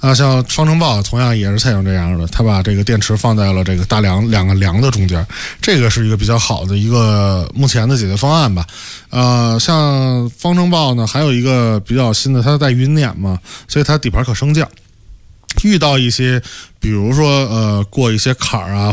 像方程豹同样也是采用这样的，它把这个电池放在了这个大两个梁的中间，这个是一个比较好的一个目前的解决方案吧。像方程豹呢，还有一个比较新的，它带云辇嘛，所以它底盘可升降。遇到一些比如说过一些坎儿啊，